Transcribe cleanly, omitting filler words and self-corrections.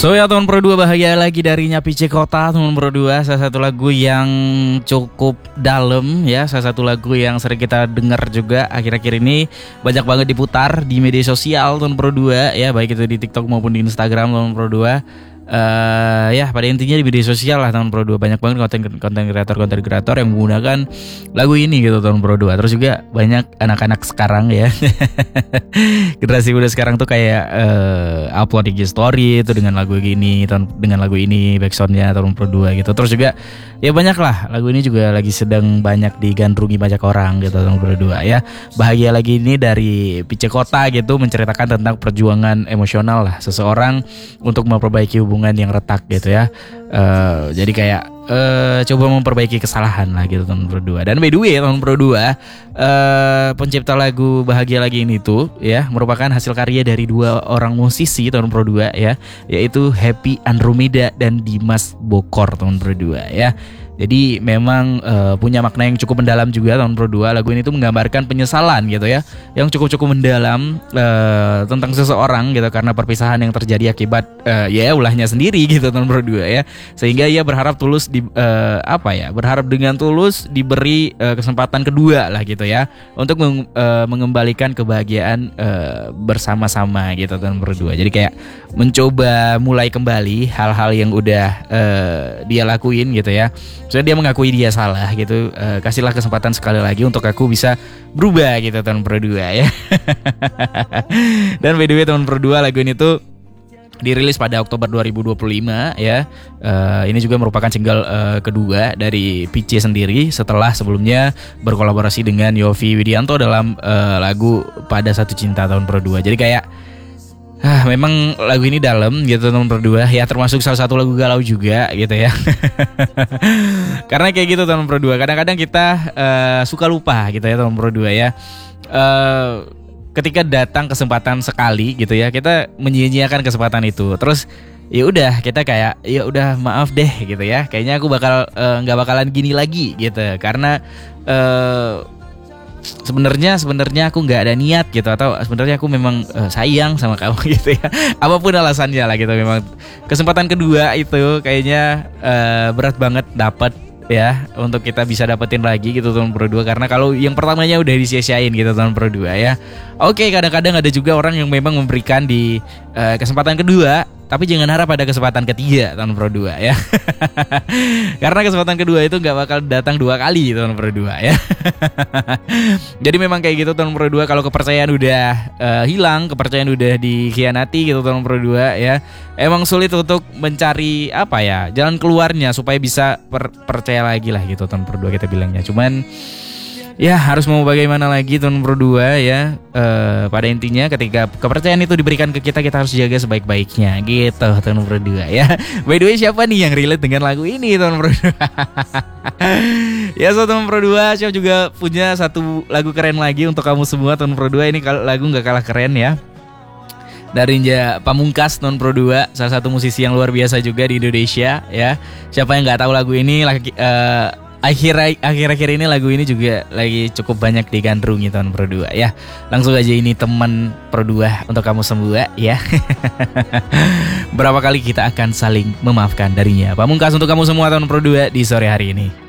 So ya teman Pro 2, bahagia lagi dari Nyapice Kota teman Pro 2. Salah satu lagu yang cukup dalam ya, salah satu lagu yang sering kita dengar juga akhir-akhir ini, banyak banget diputar di media sosial teman Pro 2 ya, baik itu di TikTok maupun di Instagram teman Pro 2. Ya pada intinya di media sosial lah teman Pro 2, banyak banget konten kreator yang menggunakan lagu ini gitu teman Pro 2. Terus juga banyak anak-anak sekarang ya generasi muda sekarang tuh kayak upload IG story itu dengan lagu ini backsoundnya teman Pro 2 gitu. Terus juga ya banyak lah, lagu ini juga lagi sedang banyak digandrungi banyak orang gitu teman Pro 2 ya. Bahagia lagi ini dari Pice Kota gitu, menceritakan tentang perjuangan emosional lah seseorang untuk memperbaiki hubungan yang retak gitu ya. Jadi kayak coba memperbaiki kesalahan lah gitu teman Pro 2. Dan by the way teman Pro 2, pencipta lagu Bahagia Lagi ini tuh ya merupakan hasil karya dari dua orang musisi teman Pro 2 ya, yaitu Happy Andromeda dan Dimas Bokor teman Pro 2 ya. Jadi memang punya makna yang cukup mendalam juga teman Pro 2. Lagu ini tuh menggambarkan penyesalan gitu ya, yang cukup mendalam tentang seseorang gitu karena perpisahan yang terjadi akibat ya ulahnya sendiri gitu teman Pro 2 ya. Sehingga ia berharap tulus berharap dengan tulus diberi kesempatan kedua lah gitu ya, untuk mengembalikan kebahagiaan bersama-sama gitu teman Pro 2. Jadi kayak mencoba mulai kembali hal-hal yang udah dia lakuin gitu ya. Soalnya dia mengakui dia salah gitu. Kasihlah kesempatan sekali lagi untuk aku bisa berubah gitu teman Pro 2 ya. Dan by the way teman Pro 2, lagu ini tuh dirilis pada Oktober 2025 ya. Ini juga merupakan single kedua dari Pice sendiri setelah sebelumnya berkolaborasi dengan Yovie Widianto dalam lagu Pada Satu Cinta tahun Pro 2. Jadi kayak memang lagu ini dalam gitu teman Pro 2 ya, termasuk salah satu lagu galau juga gitu ya. Karena kayak gitu teman Pro 2, kadang-kadang kita suka lupa gitu ya teman Pro 2 ya. Ketika datang kesempatan sekali gitu ya, kita menyia-nyiakan kesempatan itu. Terus ya udah kita kayak ya udah maaf deh gitu ya. Kayaknya aku nggak bakalan gini lagi gitu. Karena sebenarnya aku nggak ada niat gitu, atau sebenarnya aku memang sayang sama kamu gitu ya. Apapun alasannya lah gitu. Memang kesempatan kedua itu kayaknya berat banget dapat ya, untuk kita bisa dapetin lagi gitu teman Pro 2, karena kalau yang pertamanya udah disia-siain gitu teman Pro 2 ya. Oke, kadang-kadang ada juga orang yang memang memberikan di kesempatan kedua, tapi jangan harap ada kesempatan ketiga teman Pro 2 ya. Karena kesempatan kedua itu gak bakal datang dua kali teman Pro 2 ya. Jadi memang kayak gitu teman Pro 2, kalau kepercayaan udah hilang, kepercayaan udah dikhianati gitu teman Pro 2 ya, emang sulit untuk mencari jalan keluarnya supaya bisa percaya lagi lah gitu teman Pro 2 kita bilangnya. Cuman ya harus mau bagaimana lagi teman Pro 2 ya. Pada intinya ketika kepercayaan itu diberikan ke kita, kita harus jaga sebaik-baiknya gitu teman Pro 2 ya. By the way, siapa nih yang relate dengan lagu ini teman Pro 2? Ya so teman Pro 2, Syaf juga punya satu lagu keren lagi untuk kamu semua teman Pro 2. Ini lagu gak kalah keren ya, dari Pamungkas teman Pro 2, salah satu musisi yang luar biasa juga di Indonesia ya. Siapa yang nggak tahu lagu ini? Akhir-akhir ini lagu ini juga lagi cukup banyak digandrungi teman Pro 2 ya. Langsung aja, ini teman Pro 2 untuk kamu semua ya. Berapa kali kita akan saling memaafkan darinya Pamungkas untuk kamu semua teman Pro 2 di sore hari ini.